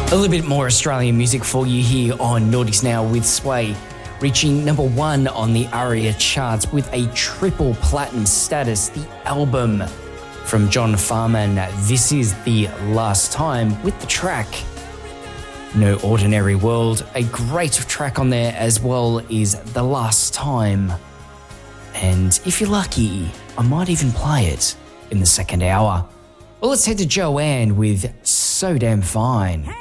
A little bit more Australian music for you here on Nordics Now with Sway, reaching number 1 on the ARIA charts with a triple platinum status. The album from John Farman, This Is The Last Time, with the track No Ordinary World. A great track on there as well is The Last Time. And if you're lucky, I might even play it in the second hour. Well, let's head to Joanne with So Damn Fine.